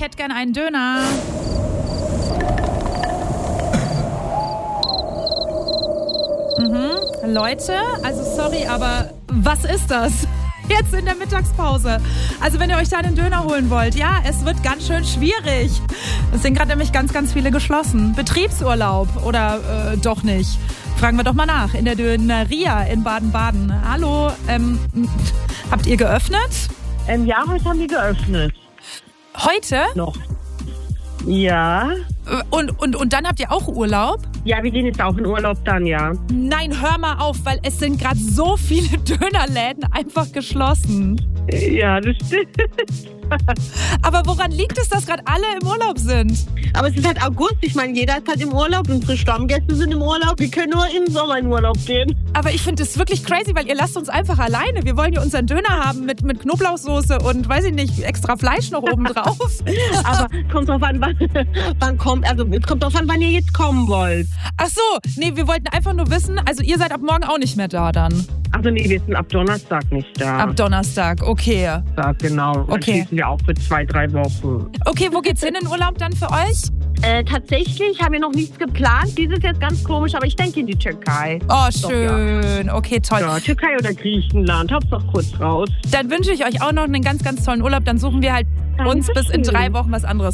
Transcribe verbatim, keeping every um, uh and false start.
hätte gern einen Döner. Mhm. Leute, also sorry, aber was ist das? Jetzt in der Mittagspause. Also wenn ihr euch da einen Döner holen wollt, ja, es wird ganz schön schwierig. Es sind gerade nämlich ganz, ganz viele geschlossen. Betriebsurlaub oder äh, doch nicht? Fragen wir doch mal nach in der Döneria in Baden-Baden. Hallo, ähm, habt ihr geöffnet? Ähm, ja, heute haben wir geöffnet. Heute? Noch. Ja. Und, und, und dann habt ihr auch Urlaub? Ja, wir gehen jetzt auch in Urlaub dann, ja. Nein, hör mal auf, weil es sind gerade so viele Dönerläden einfach geschlossen. Ja, das stimmt. Aber woran liegt es, dass gerade alle im Urlaub sind? Aber es ist halt August. Ich meine, jeder ist halt im Urlaub. Unsere Stammgäste sind im Urlaub. Wir können nur im Sommer in Urlaub gehen. Aber ich finde es wirklich crazy, weil ihr lasst uns einfach alleine. Wir wollen ja unseren Döner haben mit, mit Knoblauchsoße und, weiß ich nicht, extra Fleisch noch oben drauf. Aber kommt drauf an, wann, wann kommt. Also es kommt drauf an, wann ihr jetzt kommen wollt. Ach so, nee, wir wollten einfach nur wissen, also ihr seid ab morgen auch nicht mehr da dann? Also nee, wir sind ab Donnerstag nicht da. Ab Donnerstag, okay. Ja, genau. Okay. Dann schließen wir auch für zwei, drei Wochen. Okay, wo geht's hin in Urlaub dann für euch? Äh, tatsächlich haben wir noch nichts geplant. Dieses ist jetzt ganz komisch, aber ich denke in die Türkei. Oh, Doch, schön. ja. Okay, toll. Ja, Türkei oder Griechenland. Hauptsache kurz raus. Dann wünsche ich euch auch noch einen ganz, ganz tollen Urlaub. Dann suchen wir halt uns bis in drei Wochen was anderes